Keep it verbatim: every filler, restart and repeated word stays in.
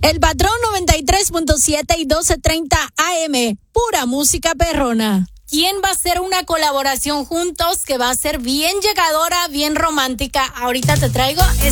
El Patrón noventa y tres punto siete y doce treinta A M, pura música perrona. ¿Quién va a hacer una colaboración juntos que va a ser bien llegadora, bien romántica? Ahorita te traigo esta